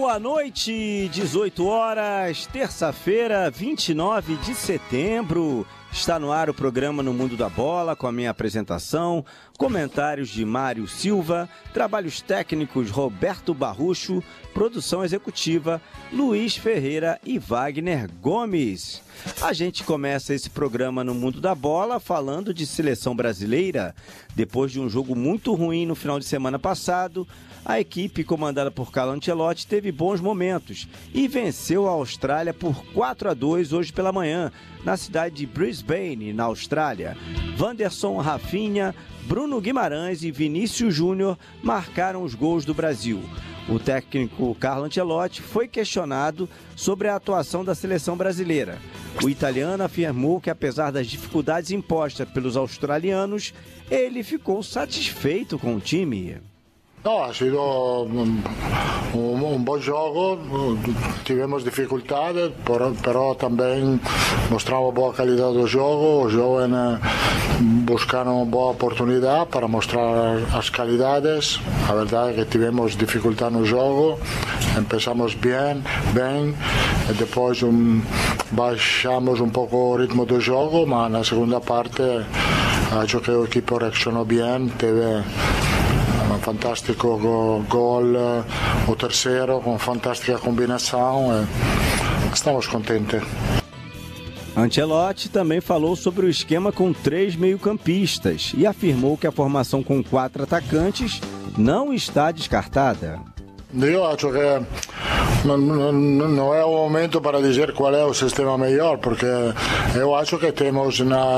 Boa noite, 18 horas, terça-feira, 29 de setembro. Está no ar o programa No Mundo da Bola, com a minha apresentação, comentários de Mário Silva, trabalhos técnicos Roberto Barrucho, produção executiva Luiz Ferreira e Wagner Gomes. A gente começa esse programa No Mundo da Bola falando de seleção brasileira. Depois de um jogo muito ruim no final de semana passado, a equipe comandada por Carlo Ancelotti teve bons momentos e venceu a Austrália por 4-2 hoje pela manhã, na cidade de Brisbane, na Austrália. Wanderson, Rafinha, Bruno Guimarães e Vinícius Júnior marcaram os gols do Brasil. O técnico Carlo Ancelotti foi questionado sobre a atuação da seleção brasileira. O italiano afirmou que, apesar das dificuldades impostas pelos australianos, ele ficou satisfeito com o time. No, ha sido un buen jogo, tivemos dificultades, pero também mostramos boa qualidade do jogo. Os jovens buscaram boa oportunidade para mostrar as qualidades. A verdade é que tivemos dificuldade no jogo, começamos bem, e depois baixamos um pouco o ritmo do jogo, mas na segunda parte acho que a equipe reaccionou bem, teve um fantástico gol, o terceiro, com fantástica combinação. Estamos contentes. Ancelotti também falou sobre o esquema com 3 meio-campistas e afirmou que a formação com 4 atacantes não está descartada. Eu acho que não é o momento para dizer qual é o sistema melhor, porque eu acho que temos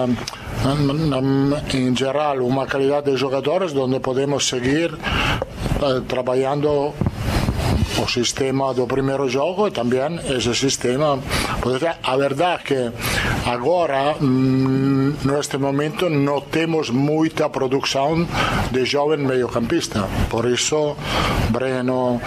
em geral uma qualidade de jogadores onde podemos seguir trabalhando o sistema do primeiro jogo e também esse sistema. A verdade é que agora, neste momento, não temos muita produção de jovem meio-campista. Por isso, Breno,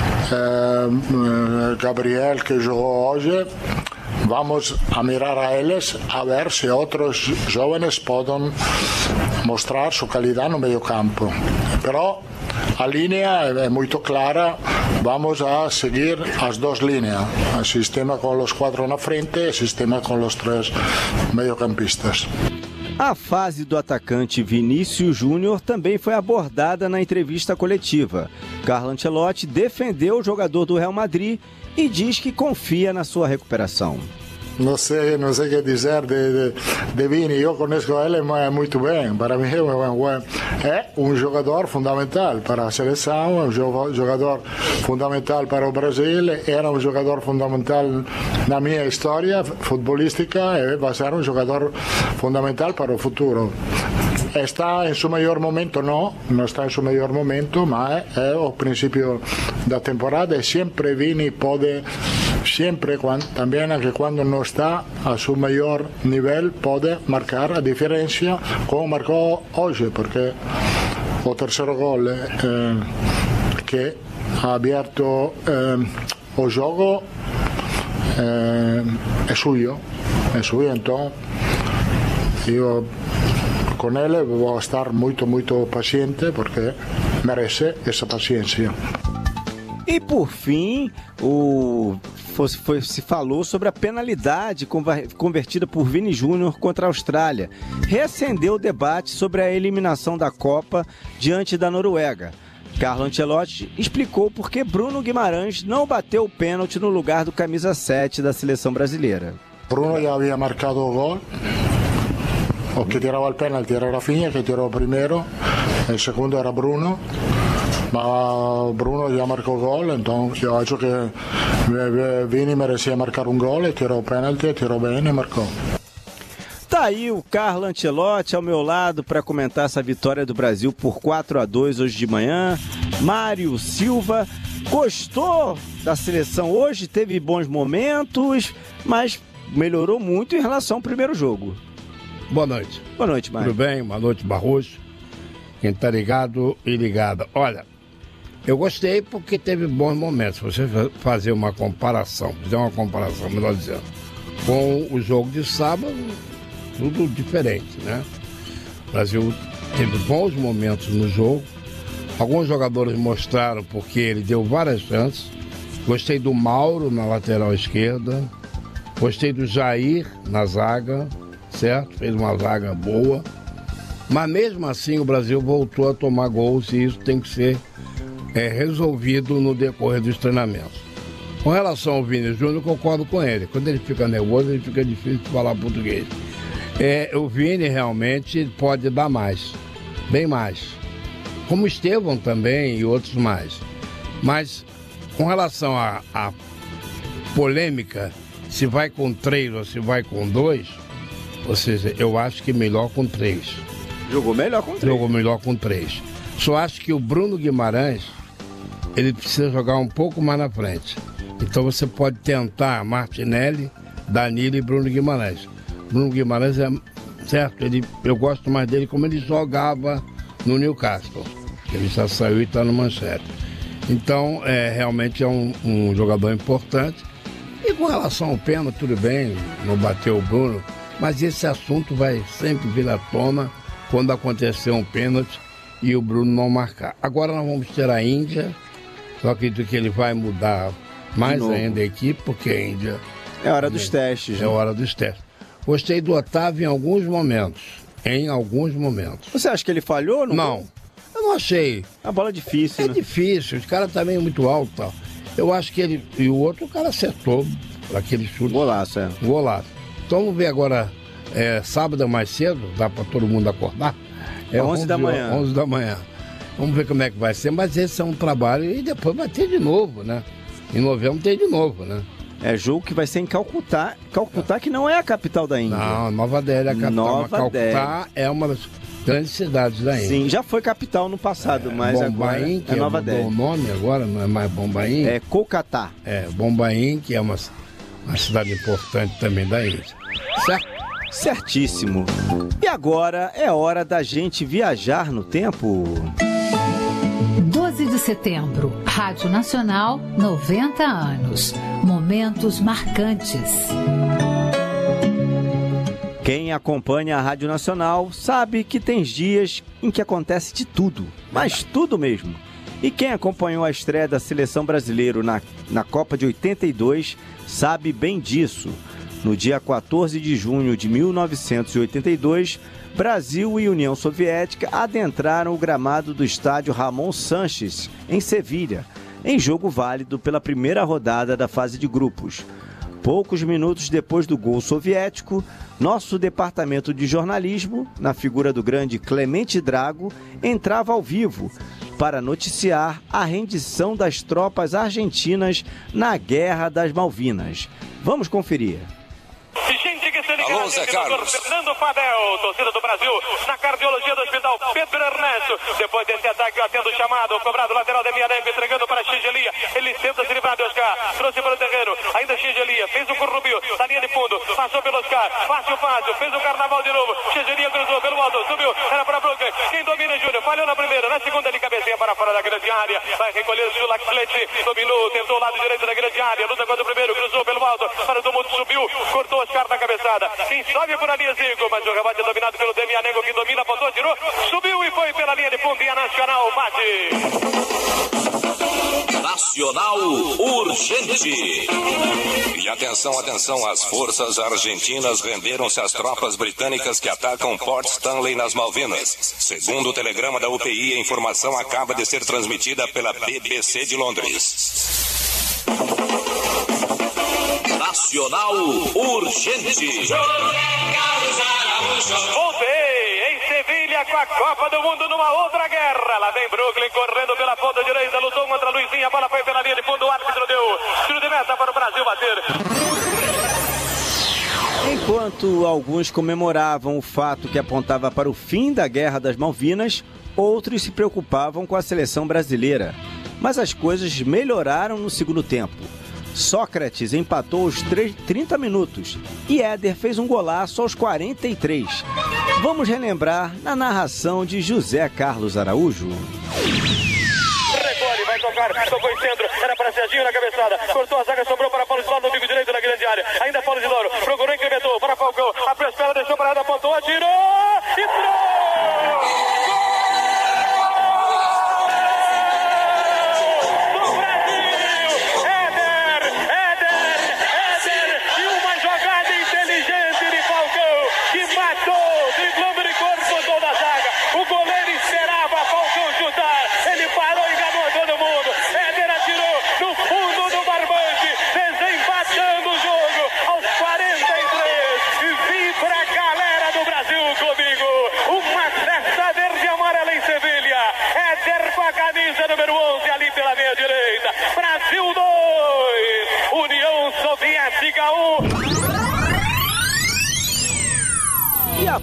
Gabriel, que jogou hoje, vamos a mirar a eles a ver se outros jovens podem mostrar sua qualidade no meio-campo. Pero a linha é muito clara, vamos a seguir as duas linhas, o sistema com os 4 na frente e o sistema com os 3 meio-campistas. A fase do atacante Vinícius Júnior também foi abordada na entrevista coletiva. Carlo Ancelotti defendeu o jogador do Real Madrid e diz que confia na sua recuperação. Não sei o que dizer de Vini, eu conheço ele muito bem, para mim é um jogador fundamental para a seleção, é um jogador fundamental para o Brasil, era um jogador fundamental na minha história futebolística e vai ser um jogador fundamental para o futuro. Está em seu melhor momento? Não está em seu melhor momento, mas é o princípio da temporada e sempre Vini pode, também que quando não está a seu melhor nível, pode marcar a diferença como marcou hoje, porque o terceiro gol que ha aberto o jogo é suyo, então eu com ele vou estar muito paciente porque merece essa paciência. E por fim, se falou sobre a penalidade convertida por Vini Júnior contra a Austrália. Reacendeu o debate sobre a eliminação da Copa diante da Noruega. Carlo Ancelotti explicou por que Bruno Guimarães não bateu o pênalti no lugar do camisa 7 da seleção brasileira. Bruno já havia marcado o gol. O que tirava o pênalti era Rafinha, que tirou o primeiro. O segundo era Bruno. Mas Bruno já marcou o gol, então eu acho que Vini merecia marcar um gol e tirou o pênalti, tirou bem e marcou. Tá aí o Carlo Ancelotti ao meu lado para comentar essa vitória do Brasil por 4-2 hoje de manhã. Mário Silva, gostou da seleção hoje? Teve bons momentos, mas melhorou muito em relação ao primeiro jogo. Boa noite. Boa noite, Mário. Tudo bem? Boa noite, Barroso. Quem tá ligado e ligada. Olha, eu gostei porque teve bons momentos. Se você fizer uma comparação, melhor dizendo, com o jogo de sábado, tudo diferente, né? O Brasil teve bons momentos no jogo. Alguns jogadores mostraram porque ele deu várias chances. Gostei do Mauro na lateral esquerda. Gostei do Jair na zaga, certo? Fez uma zaga boa. Mas mesmo assim o Brasil voltou a tomar gols e isso tem que ser resolvido no decorrer dos treinamentos. Com relação ao Vini Júnior, concordo com ele. Quando ele fica nervoso, ele fica difícil de falar português. O Vini realmente pode dar mais, bem mais. Como o Estevão também e outros mais. Mas com relação à polêmica, se vai com 3 ou se vai com 2, ou seja, eu acho que melhor com 3. Jogou melhor com 3. Jogou melhor com 3. Só acho que o Bruno Guimarães, ele precisa jogar um pouco mais na frente. Então você pode tentar Martinelli, Danilo e Bruno Guimarães. Bruno Guimarães certo, eu gosto mais dele como ele jogava no Newcastle. Ele já saiu e está no Manchester. Então, realmente é um jogador importante. E com relação ao pênalti, tudo bem, não bateu o Bruno, mas esse assunto vai sempre vir à tona quando acontecer um pênalti e o Bruno não marcar. Agora nós vamos ter a Índia, eu acredito que ele vai mudar mais ainda a equipe, porque a Índia... É hora dos testes. É hora dos testes. Gostei do Otávio em alguns momentos. Você acha que ele falhou? Não. Eu não achei. A bola é difícil, né? Difícil, os caras também é muito alto e tal. Eu acho que ele... E o outro, o cara acertou aquele chute. Golaço, Golaço. Então vamos ver agora, sábado mais cedo, dá para todo mundo acordar. 11 da manhã. 11 da manhã. Vamos ver como é que vai ser, mas esse é um trabalho e depois vai ter de novo, né? Em novembro tem de novo, né? É jogo que vai ser em Calcutá. Calcutá que não é a capital da Índia. Não, Nova Delhi é a capital. Calcutá é uma das grandes cidades da Índia. Sim, já foi capital no passado, mas Bombaim, agora é Nova Delhi. O nome agora não é mais Bombaim. É Kolkata. Bombaim, que é uma cidade importante também da Índia. Certo? Certíssimo. E agora é hora da gente viajar no tempo. 12 de setembro, Rádio Nacional, 90 anos. Momentos marcantes. Quem acompanha a Rádio Nacional sabe que tem dias em que acontece de tudo, mas tudo mesmo. E quem acompanhou a estreia da Seleção Brasileira na Copa de 82 sabe bem disso. No dia 14 de junho de 1982, Brasil e União Soviética adentraram o gramado do estádio Ramon Sánchez, em Sevilha, em jogo válido pela primeira rodada da fase de grupos. Poucos minutos depois do gol soviético, nosso departamento de jornalismo, na figura do grande Clemente Drago, entrava ao vivo para noticiar a rendição das tropas argentinas na Guerra das Malvinas. Vamos conferir. Alô, Zé Carlos. Fernando Fadel, torcida do Brasil, na cardiologia do Hospital Pedro Ernesto. Depois desse ataque, atendo o chamado, cobrado lateral de Miarengo, entregando para Xingelia. Ele tenta se livrar de Oscar, trouxe para o terreno. Ainda Xingelia, fez o Currubio, na linha de fundo, passou pelo Oscar, fácil, fez o carnaval de novo. Xingelia cruzou pelo alto, subiu, era para Brooklyn. Quem domina é Júnior, falhou na primeira, na segunda ele cabecinha para fora da grande área. Vai recolher o Laxlete, dominou, tentou o lado direito da grande área, luta contra o primeiro, cruzou pelo alto, para o tumulto, subiu, cortou Oscar na cabeçada. Quem sobe por ali é Zico, mas o rebate é dominado pelo Demianengo, que domina, apontou, tirou, subiu e foi pela linha de fundo e a Nacional bate. Nacional urgente. E atenção, as forças argentinas renderam-se às tropas britânicas que atacam Port Stanley nas Malvinas. Segundo o telegrama da UPI, a informação acaba de ser transmitida pela BBC de Londres. Nacional urgente. Voltei em Sevilha com a Copa do Mundo numa outra guerra. Lá vem Brooklyn correndo pela ponta direita, lutou contra Luizinho, a bola foi pela linha de fundo, o árbitro deu tiro de meta para o Brasil bater. Enquanto alguns comemoravam o fato que apontava para o fim da Guerra das Malvinas, outros se preocupavam com a seleção brasileira. Mas as coisas melhoraram no segundo tempo. Sócrates empatou aos 30 minutos e Éder fez um golaço aos 43. Vamos relembrar na narração de José Carlos Araújo. Recolhe, vai tocar, tocou em centro, era para Serginho na cabeçada, cortou a zaga, sobrou para Paulo Isidoro no bico direito da grande área, ainda Paulo Isidoro, procurou, incrementou, para Falcão, abriu as pernas, deixou parada, apontou, atirou, entrou!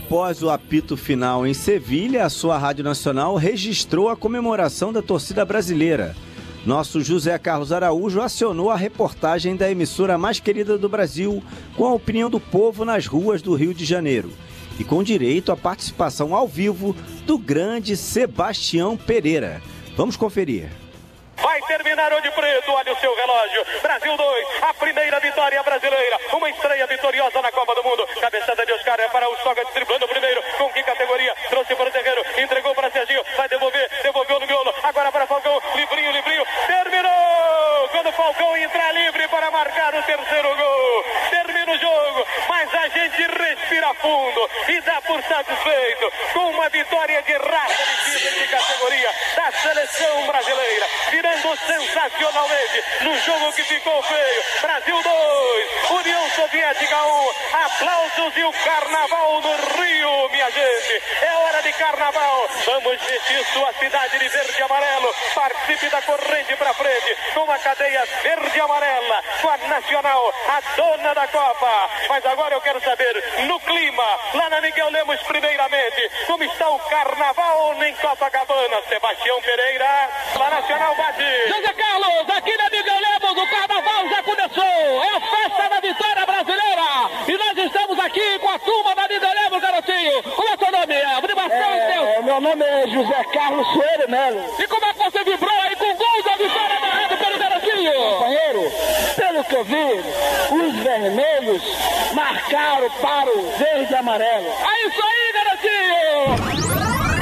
após o apito final em Sevilha, a sua Rádio Nacional registrou a comemoração da torcida brasileira. Nosso José Carlos Araújo acionou a reportagem da emissora mais querida do Brasil, com a opinião do povo nas ruas do Rio de Janeiro. E com direito à participação ao vivo do grande Sebastião Pereira. Vamos conferir. Vai terminar o de preto, olha o seu relógio. Brasil 2, a primeira vitória brasileira. Uma estreia vitoriosa na Copa do Mundo. Cabeçada de Oscar é para o Soga, driblando o primeiro. Com que categoria? Trouxe para o terreiro, entregou para Serginho. Vai devolveu no miolo. Agora para Falcão, livrinho. Terminou! Quando o Falcão entrar livre para marcar o terceiro gol. Termina o jogo, mas a gente respira fundo e dá por satisfeito com uma vitória de raça de categoria da seleção brasileira. Virando sensacionalmente no jogo que ficou feio. Brasil 2, União Soviética 1. Aplausos e o carnaval no Rio, minha gente. É hora de carnaval. Vamos vestir sua cidade de verde e amarelo. Participe da corrente pra frente com a cadeia verde e amarela. Com a Nacional, a dona da Copa. Mas agora eu quero saber, no clima, lá na Miguel Lemos primeiramente, como está o carnaval em Copacabana? Sebastião Pereira, lá Nacional bate. José Carlos, aqui na Miguel Lemos, o carnaval já começou. É a festa da vitória brasileira. E nós estamos aqui com a turma da Miguel Lemos, garotinho. Como é seu nome? Meu nome é José Carlos Soeiro Melo. E como é que você vibrou aí com o gol da vitória narrado pelo garotinho? Companheiro, pelo que eu vi, os vermelhos marcaram para o verde e amarelo. É isso aí, garotinho!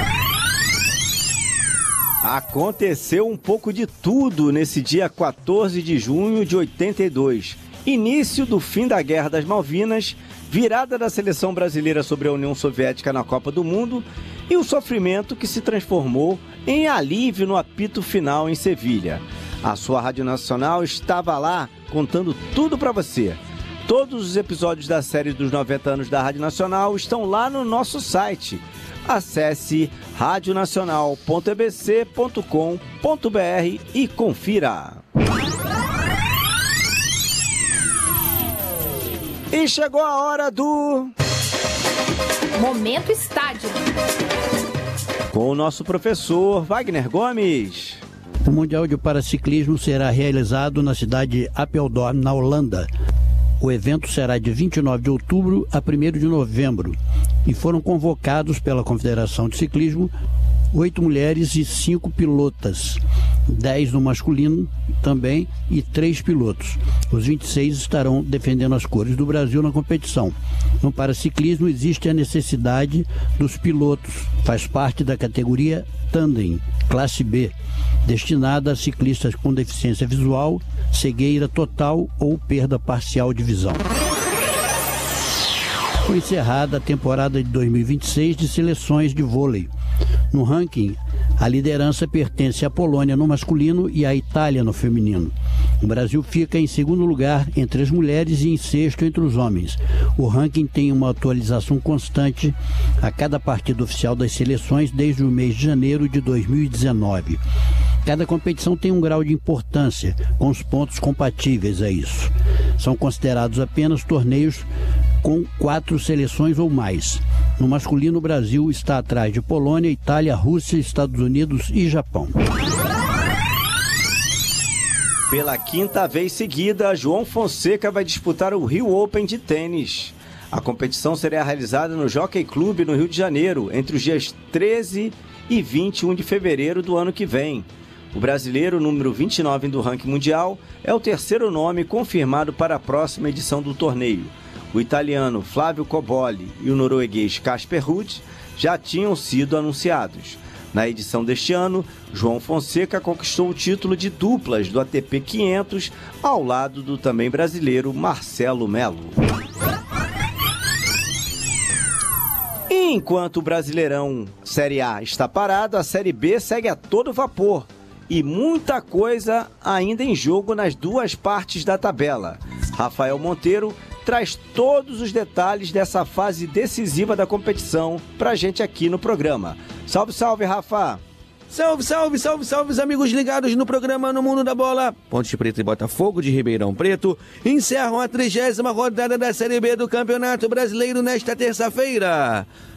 Aconteceu um pouco de tudo nesse dia 14 de junho de 82. Início do fim da Guerra das Malvinas, virada da seleção brasileira sobre a União Soviética na Copa do Mundo e o sofrimento que se transformou em alívio no apito final em Sevilha. A sua Rádio Nacional estava lá contando tudo para você. Todos os episódios da série dos 90 anos da Rádio Nacional estão lá no nosso site. Acesse radionacional.ebc.com.br e confira. E chegou a hora do Momento Estádio. Com o nosso professor Wagner Gomes. O Mundial de Paraciclismo será realizado na cidade de Apeldoorn, na Holanda. O evento será de 29 de outubro a 1º de novembro e foram convocados pela Confederação de Ciclismo 8 mulheres e 5 pilotas, 10 no masculino também e 3 pilotos. Os 26 estarão defendendo as cores do Brasil na competição. No paraciclismo existe a necessidade dos pilotos, faz parte da categoria Tandem, classe B, destinada a ciclistas com deficiência visual, cegueira total ou perda parcial de visão. Foi encerrada a temporada de 2026 de seleções de vôlei. No ranking, a liderança pertence à Polônia no masculino e à Itália no feminino. O Brasil fica em segundo lugar entre as mulheres e em sexto entre os homens. O ranking tem uma atualização constante a cada partida oficial das seleções desde o mês de janeiro de 2019. Cada competição tem um grau de importância, com os pontos compatíveis a isso. São considerados apenas torneios com 4 seleções ou mais. No masculino, o Brasil está atrás de Polônia, Itália, Rússia, Estados Unidos e Japão. Pela 5ª vez seguida, João Fonseca vai disputar o Rio Open de tênis. A competição será realizada no Jockey Club, no Rio de Janeiro, entre os dias 13 e 21 de fevereiro do ano que vem. O brasileiro, número 29 do ranking mundial, é o terceiro nome confirmado para a próxima edição do torneio. O italiano Flávio Cobolli e o norueguês Casper Ruud já tinham sido anunciados. Na edição deste ano, João Fonseca conquistou o título de duplas do ATP 500 ao lado do também brasileiro Marcelo Melo. E enquanto o Brasileirão Série A está parado, a Série B segue a todo vapor. E muita coisa ainda em jogo nas duas partes da tabela. Rafael Monteiro traz todos os detalhes dessa fase decisiva da competição pra gente aqui no programa. Salve, salve, Rafa! Salve, salve, salve, salve, os amigos ligados no programa No Mundo da Bola. Ponte Preta e Botafogo de Ribeirão Preto encerram a 30ª rodada da Série B do Campeonato Brasileiro nesta terça-feira.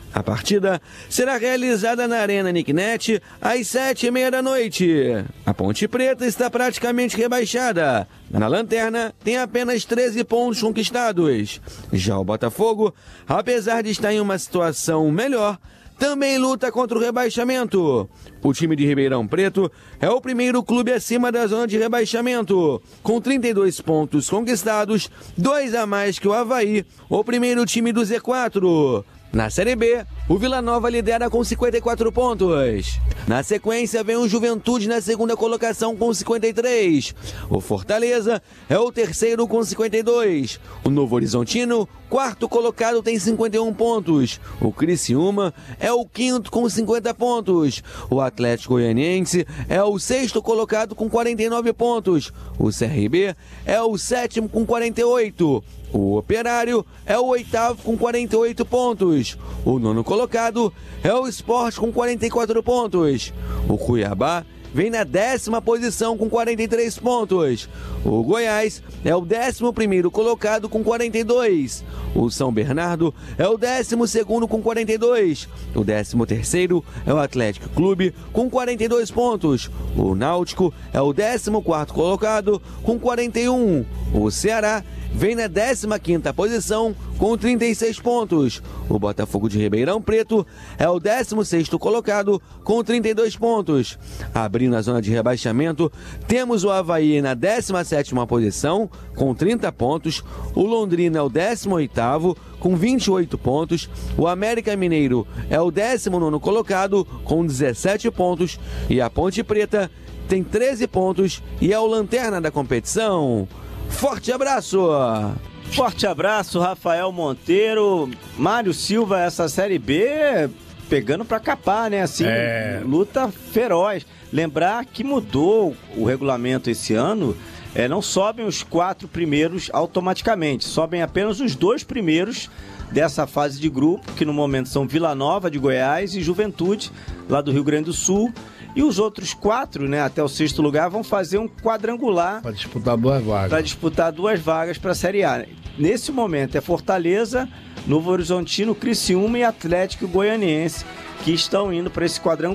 A partida será realizada na Arena Nicknet às 7h30 da noite. A Ponte Preta está praticamente rebaixada. Na lanterna, tem apenas 13 pontos conquistados. Já o Botafogo, apesar de estar em uma situação melhor, também luta contra o rebaixamento. O time de Ribeirão Preto é o primeiro clube acima da zona de rebaixamento, com 32 pontos conquistados, 2 a mais que o Avaí, o primeiro time do Z4. Na Série B, o Vila Nova lidera com 54 pontos. Na sequência, vem o Juventude na segunda colocação com 53. O Fortaleza é o terceiro com 52. O Novo Horizontino, quarto colocado, tem 51 pontos. O Criciúma é o quinto com 50 pontos. O Atlético Goianiense é o sexto colocado com 49 pontos. O CRB é o sétimo com 48. O Operário é o oitavo com 48 pontos. O nono colocado é o Sport com 44 pontos. O Cuiabá vem na 10ª posição com 43 pontos. O Goiás é o 11º colocado com 42. O São Bernardo é o 12º com 42. O 13º é o Atlético Clube com 42 pontos. O Náutico é o 14º colocado com 41. O Ceará vem na 15ª posição com 36 pontos. O Botafogo de Ribeirão Preto é o 16º colocado com 32 pontos. Abrindo a zona de rebaixamento, temos o Avaí na 17ª posição com 30 pontos. O Londrina é o 18º com 28 pontos. O América Mineiro é o 19º colocado com 17 pontos. E a Ponte Preta tem 13 pontos e é o lanterna da competição. Forte abraço! Forte abraço, Rafael Monteiro. Mário Silva, essa Série B pegando pra capar, né? Assim, luta feroz. Lembrar que mudou o regulamento esse ano. Não sobem os 4 primeiros automaticamente. Sobem apenas os 2 primeiros dessa fase de grupo, que no momento são Vila Nova de Goiás e Juventude, lá do Rio Grande do Sul. E os outros 4, né, até o 6º lugar, vão fazer um quadrangular para disputar 2 vagas. Para disputar 2 vagas para a Série A. Nesse momento é Fortaleza, Novo Horizontino, Criciúma e Atlético Goianiense que estão indo para esse quadrangular.